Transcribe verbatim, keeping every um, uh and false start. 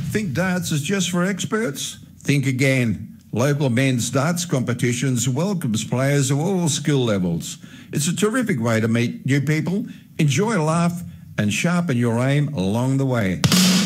Think darts is just for experts? Think again. Local men's darts competitions welcomes players of all skill levels. It's a terrific way to meet new people, enjoy a laugh and sharpen your aim along the way.